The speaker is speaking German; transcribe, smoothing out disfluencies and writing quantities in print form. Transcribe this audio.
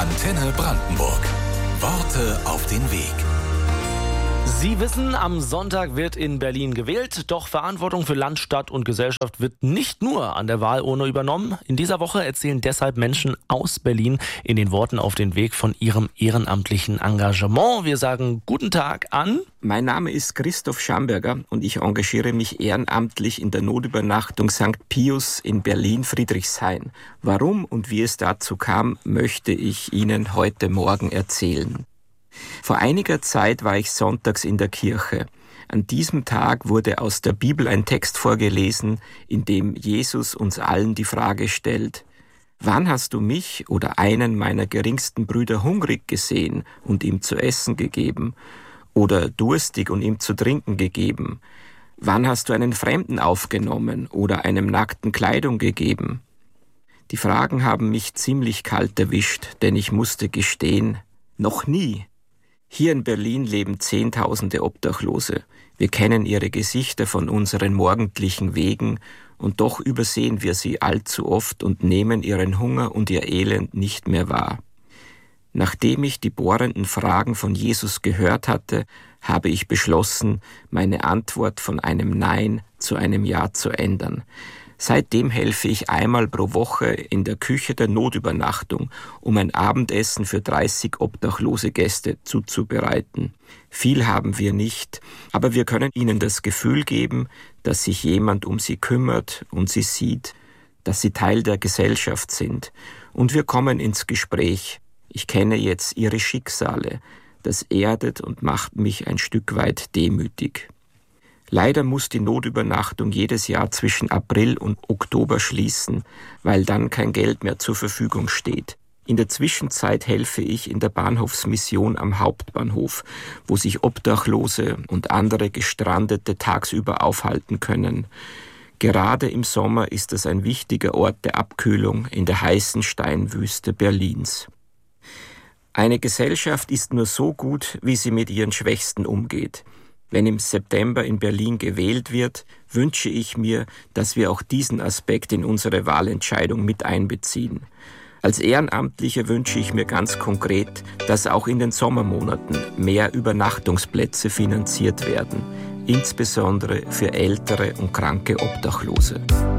Antenne Brandenburg. Worte auf den Weg. Sie wissen, am Sonntag wird in Berlin gewählt, doch Verantwortung für Land, Stadt und Gesellschaft wird nicht nur an der Wahlurne übernommen. In dieser Woche erzählen deshalb Menschen aus Berlin in den Worten auf den Weg von ihrem ehrenamtlichen Engagement. Wir sagen guten Tag an... Mein Name ist Christoph Schamberger und ich engagiere mich ehrenamtlich in der Notübernachtung St. Pius in Berlin-Friedrichshain. Warum und wie es dazu kam, möchte ich Ihnen heute Morgen erzählen. Vor einiger Zeit war ich sonntags in der Kirche. An diesem Tag wurde aus der Bibel ein Text vorgelesen, in dem Jesus uns allen die Frage stellt: Wann hast du mich oder einen meiner geringsten Brüder hungrig gesehen und ihm zu essen gegeben? Oder durstig und ihm zu trinken gegeben? Wann hast du einen Fremden aufgenommen oder einem Nackten Kleidung gegeben? Die Fragen haben mich ziemlich kalt erwischt, denn ich musste gestehen, noch nie. Hier in Berlin leben Zehntausende Obdachlose. Wir kennen ihre Gesichter von unseren morgendlichen Wegen und doch übersehen wir sie allzu oft und nehmen ihren Hunger und ihr Elend nicht mehr wahr. Nachdem ich die bohrenden Fragen von Jesus gehört hatte, habe ich beschlossen, meine Antwort von einem Nein zu einem Ja zu ändern. Seitdem helfe ich einmal pro Woche in der Küche der Notübernachtung, um ein Abendessen für 30 obdachlose Gäste zuzubereiten. Viel haben wir nicht, aber wir können ihnen das Gefühl geben, dass sich jemand um sie kümmert und sie sieht, dass sie Teil der Gesellschaft sind. Und wir kommen ins Gespräch. Ich kenne jetzt ihre Schicksale. Das erdet und macht mich ein Stück weit demütig. Leider muss die Notübernachtung jedes Jahr zwischen April und Oktober schließen, weil dann kein Geld mehr zur Verfügung steht. In der Zwischenzeit helfe ich in der Bahnhofsmission am Hauptbahnhof, wo sich Obdachlose und andere Gestrandete tagsüber aufhalten können. Gerade im Sommer ist es ein wichtiger Ort der Abkühlung in der heißen Steinwüste Berlins. Eine Gesellschaft ist nur so gut, wie sie mit ihren Schwächsten umgeht. Wenn im September in Berlin gewählt wird, wünsche ich mir, dass wir auch diesen Aspekt in unsere Wahlentscheidung mit einbeziehen. Als Ehrenamtlicher wünsche ich mir ganz konkret, dass auch in den Sommermonaten mehr Übernachtungsplätze finanziert werden, insbesondere für ältere und kranke Obdachlose.